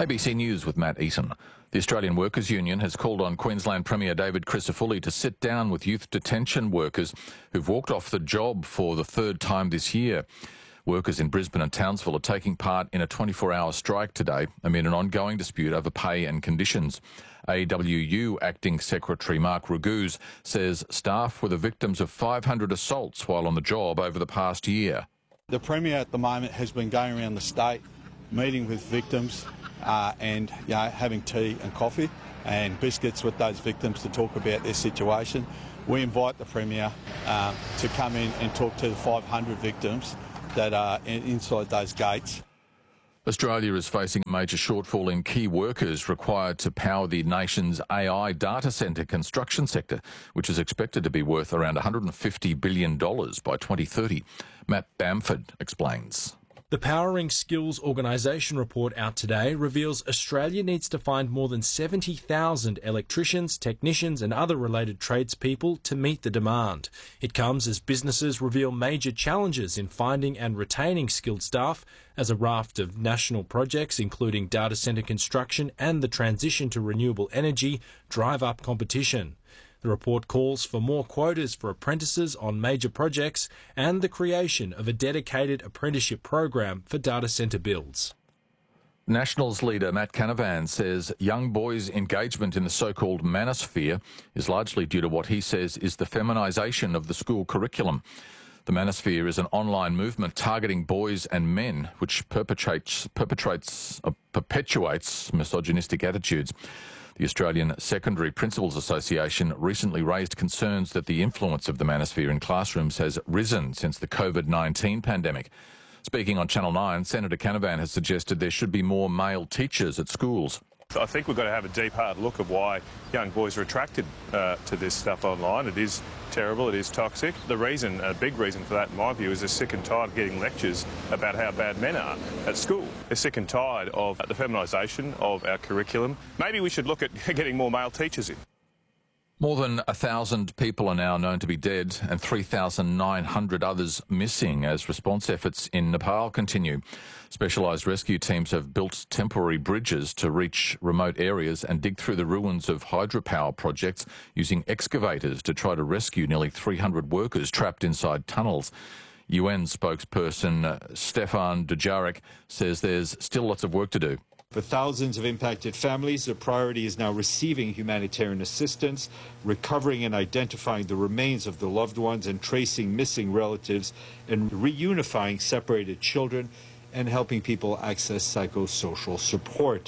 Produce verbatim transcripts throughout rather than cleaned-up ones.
A B C News with Matt Eaton. The Australian Workers' Union has called on Queensland Premier David Crisafulli to sit down with youth detention workers who've walked off the job for the third time this year. Workers in Brisbane and Townsville are taking part in a twenty-four hour strike today amid an ongoing dispute over pay and conditions. A W U Acting Secretary Mark Raguse says staff were the victims of five hundred assaults while on the job over the past year. The Premier at the moment has been going around the state, meeting with victims uh, and you know, having tea and coffee and biscuits with those victims to talk about their situation. We invite the Premier uh, to come in and talk to the five hundred victims that are inside those gates. Australia is facing a major shortfall in key workers required to power the nation's A I data centre construction sector, which is expected to be worth around one hundred fifty billion dollars by twenty thirty. Matt Bamford explains. The Powering Skills Organisation report out today reveals Australia needs to find more than seventy thousand electricians, technicians and other related tradespeople to meet the demand. It comes as businesses reveal major challenges in finding and retaining skilled staff as a raft of national projects, including data centre construction and the transition to renewable energy, drive up competition. The report calls for more quotas for apprentices on major projects and the creation of a dedicated apprenticeship program for data centre builds. Nationals leader Matt Canavan says young boys' engagement in the so-called manosphere is largely due to what he says is the feminisation of the school curriculum. The manosphere is an online movement targeting boys and men, which perpetrates, perpetrates, uh, perpetuates misogynistic attitudes. The Australian Secondary Principals Association recently raised concerns that the influence of the manosphere in classrooms has risen since the COVID nineteen pandemic. Speaking on Channel nine, Senator Canavan has suggested there should be more male teachers at schools. I think we've got to have a deep, hard look at why young boys are attracted uh, to this stuff online. It is terrible, it is toxic. The reason, a big reason for that, in my view, is they're sick and tired of getting lectures about how bad men are at school. They're sick and tired of the feminisation of our curriculum. Maybe we should look at getting more male teachers in. More than a thousand people are now known to be dead and three thousand nine hundred others missing as response efforts in Nepal continue. Specialised rescue teams have built temporary bridges to reach remote areas and dig through the ruins of hydropower projects using excavators to try to rescue nearly three hundred workers trapped inside tunnels. U N spokesperson Stefan Dujarric says there's still lots of work to do. For thousands of impacted families, the priority is now receiving humanitarian assistance, recovering and identifying the remains of the loved ones and tracing missing relatives, and reunifying separated children and helping people access psychosocial support.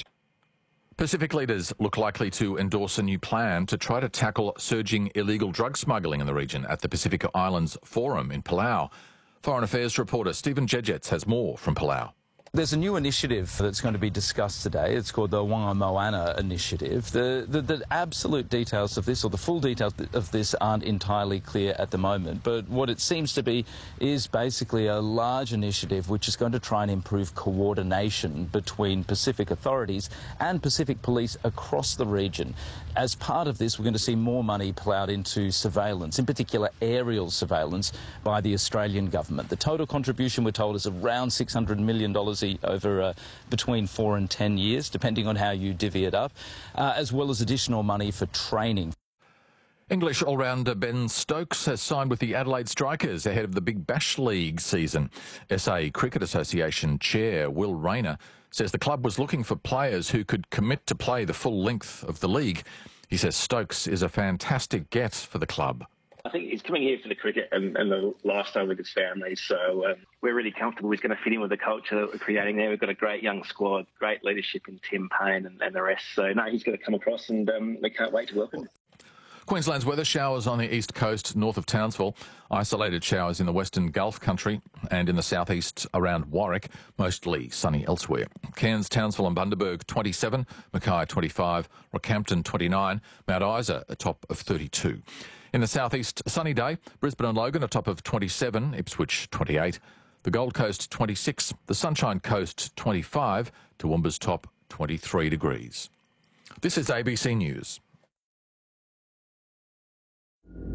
Pacific leaders look likely to endorse a new plan to try to tackle surging illegal drug smuggling in the region at the Pacific Islands Forum in Palau. Foreign Affairs reporter Stephen Jejets has more from Palau. There's a new initiative that's going to be discussed today. It's called the Wangamoana Initiative. The, the, the absolute details of this, or the full details of this, aren't entirely clear at the moment. But what it seems to be is basically a large initiative which is going to try and improve coordination between Pacific authorities and Pacific police across the region. As part of this, we're going to see more money ploughed into surveillance, in particular aerial surveillance by the Australian government. The total contribution, we're told, is around six hundred million dollars over uh, between four and ten years, depending on how you divvy it up, uh, as well as additional money for training. English all-rounder Ben Stokes has signed with the Adelaide Strikers ahead of the Big Bash League season. S A Cricket Association Chair Will Rayner says the club was looking for players who could commit to play the full length of the league. He says Stokes is a fantastic get for the club. I think he's coming here for the cricket and, and the lifestyle with his family, so um, we're really comfortable he's going to fit in with the culture that we're creating there. We've got a great young squad, great leadership in Tim Payne and, and the rest, so no, he's going to come across and um, we can't wait to welcome him. Queensland's weather: showers on the east coast north of Townsville, isolated showers in the western Gulf country and in the southeast around Warwick, mostly sunny elsewhere. Cairns, Townsville and Bundaberg twenty-seven, Mackay twenty-five, Rockhampton twenty-nine, Mount Isa a top of thirty-two. In the southeast, a sunny day, Brisbane and Logan a top of twenty-seven, Ipswich twenty-eight, the Gold Coast twenty-six, the Sunshine Coast twenty-five, Toowoomba's top twenty-three degrees. This is A B C News.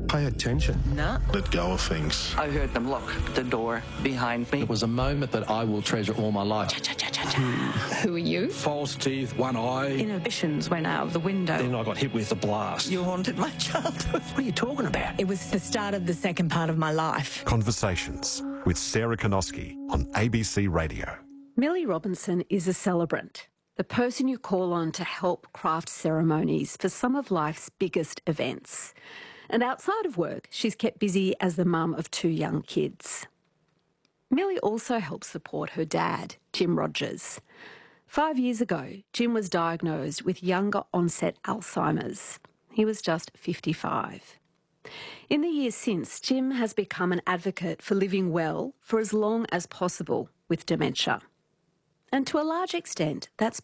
Pay attention. No. Let go of things. I heard them lock the door behind me. It was a moment that I will treasure all my life. Who are you? False teeth, one eye. Inhibitions went out of the window. Then I got hit with a blast. You haunted my childhood. What are you talking about? It was the start of the second part of my life. Conversations with Sarah Konoski on A B C Radio. Millie Robinson is a celebrant, the person you call on to help craft ceremonies for some of life's biggest events. And outside of work, she's kept busy as the mum of two young kids. Millie also helps support her dad, Jim Rogers. Five years ago, Jim was diagnosed with younger onset Alzheimer's. He was just fifty-five. In the years since, Jim has become an advocate for living well for as long as possible with dementia. And to a large extent, that's